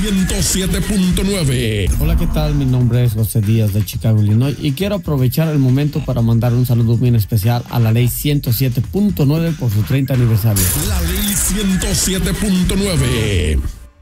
107.9. Hola, ¿qué tal? Mi nombre es José Díaz de Chicago, Illinois, y quiero aprovechar el momento para mandar un saludo bien especial a la ley 107.9 por su 30 aniversario. La ley 107.9.